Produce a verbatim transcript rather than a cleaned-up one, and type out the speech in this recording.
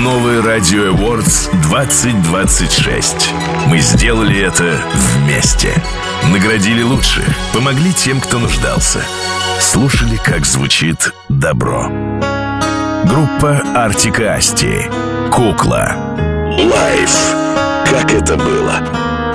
Новый Radio Awards двадцать двадцать шесть. Мы сделали это вместе. Наградили лучших, помогли тем, кто нуждался. Слушали, как звучит добро. Группа Артик и Асти. Кукла. Лайф. Как это было?